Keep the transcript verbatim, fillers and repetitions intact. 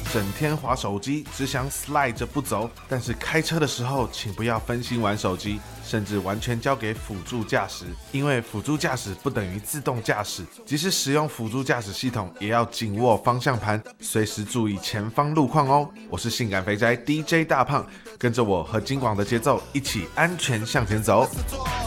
整天滑手机，只想 slide 着不走。但是开车的时候，请不要分心玩手机，甚至完全交给辅助驾驶，因为辅助驾驶不等于自动驾驶。即使使用辅助驾驶系统，也要紧握方向盘，随时注意前方路况哦。我是性感肥宅 D J 大胖，跟着我和金广的节奏，一起安全向前走。